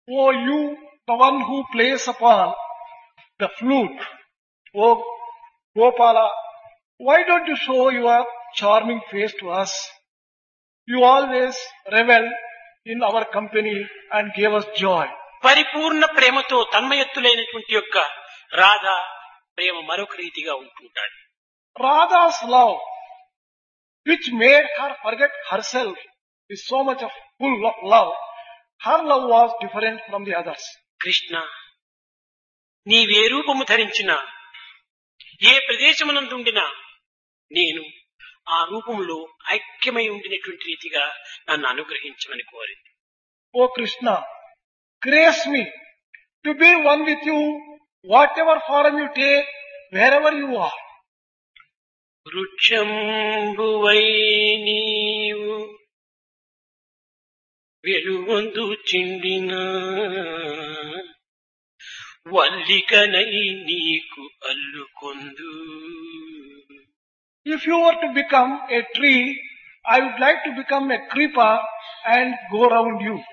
Oh, you, the one who plays upon the flute. Oh, Gopala, why don't you show your charming face to us? You always revel in our company and gave us joy. పరిపూర్ణ ప్రేమతో తన్మయత్తులైనటువంటి యొక్క రాధ ప్రేమ మరొక రీతిగా ఉంటుంటాడు. Radha's love, which made her forget herself, is so much of full of love. Her love was different from the others. Krishna, నీవే రూపము ధరించినా, ఏ ప్రదేశమునందుండినా నేను ఆ రూపంలో ఐక్యమై ఉండినటువంటి రీతిగా నన్ను అనుగ్రహించమని కోరింది. Oh Krishna, grace me to be one with you, whatever form you take, wherever you are. వృక్షంబువై నీవు వెలుగొందు చిండిన వల్లికనై నీకు అల్లుకొందు. If you were to become a tree, I would like to become a creeper and go around you.